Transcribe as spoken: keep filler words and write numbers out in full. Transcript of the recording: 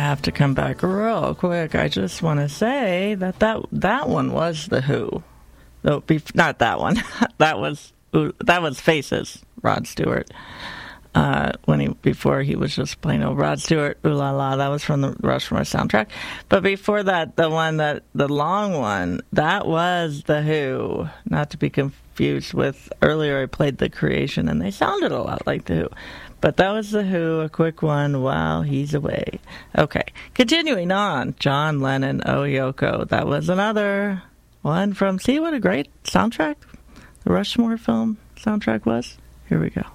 have to come back real quick. I just want to say that that, that one was The Who. No, not that one. that was that was Faces, Rod Stewart. Uh, when he before he was just plain old Rod Stewart, Ooh La La. That was from the Rushmore soundtrack. But before that, the one that the long one, that was The Who. Not to be confused with earlier. I played The Creation, and they sounded a lot like The Who. But that was The Who, a quick one while he's away. Okay, continuing on, John Lennon, Oh Yoko. That was another one from. See what a great soundtrack the Rushmore film soundtrack was. Here we go.